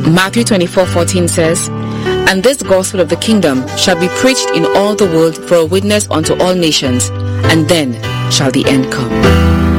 Matthew 24:14 says, "And this gospel of the kingdom shall be preached in all the world for a witness unto all nations, and then shall the end come."